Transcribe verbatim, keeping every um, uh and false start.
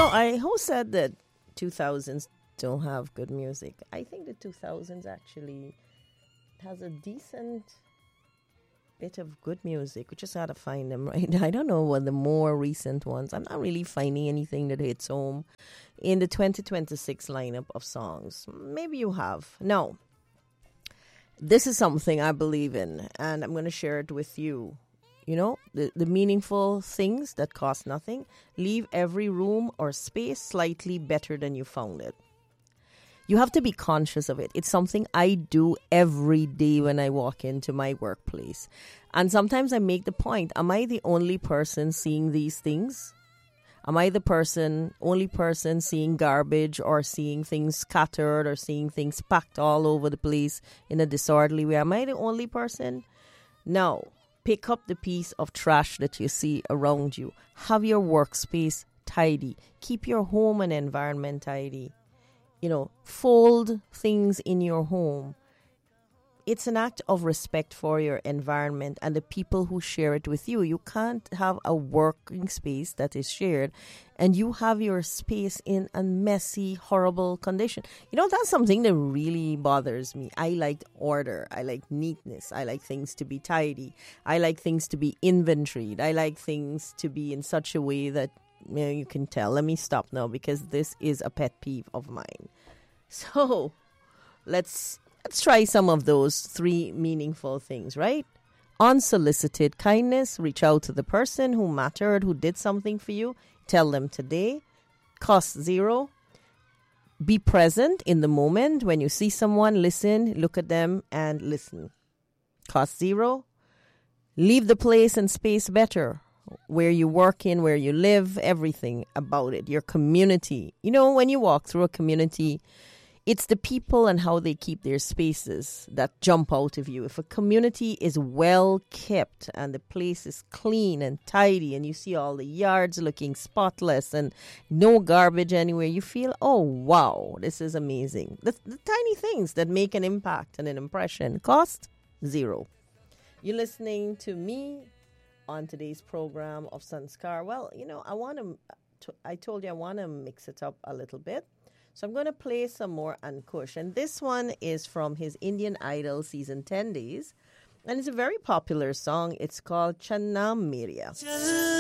Now, I who said that two thousands don't have good music? I think the two thousands actually has a decent bit of good music. We just gotta find them right now. I don't know what the more recent ones. I'm not really finding anything that hits home in the twenty twenty-six lineup of songs. Maybe you have. No. This is something I believe in, and I'm going to share it with you. You know, the, the meaningful things that cost nothing. Leave every room or space slightly better than you found it. You have to be conscious of it. It's something I do every day when I walk into my workplace. And sometimes I make the point, am I the only person seeing these things? Am I the person, only person seeing garbage or seeing things scattered or seeing things packed all over the place in a disorderly way? Am I the only person? No. Pick up the piece of trash that you see around you. Have your workspace tidy. Keep your home and environment tidy. You know, fold things in your home. It's an act of respect for your environment and the people who share it with you. You can't have a working space that is shared and you have your space in a messy, horrible condition. You know, that's something that really bothers me. I like order. I like neatness. I like things to be tidy. I like things to be inventoried. I like things to be in such a way that, you know, you can tell. Let me stop now because this is a pet peeve of mine. So let's let's try some of those three meaningful things, right? Unsolicited kindness. Reach out to the person who mattered, who did something for you. Tell them today. Cost zero. Be present in the moment. When you see someone, listen, look at them and listen. Cost zero. Leave the place and space better. Where you work in, where you live, everything about it, your community. You know, when you walk through a community, it's the people and how they keep their spaces that jump out of you. If a community is well kept and the place is clean and tidy and you see all the yards looking spotless and no garbage anywhere, you feel, oh, wow, this is amazing. The, the tiny things that make an impact and an impression. Cost zero. You're listening to me on today's program of Sanskar. Well, you know, I want to, I told you I want to mix it up a little bit. So I'm going to play some more Ankush. And this one is from his Indian Idol season ten days. And it's a very popular song. It's called Channa Meria.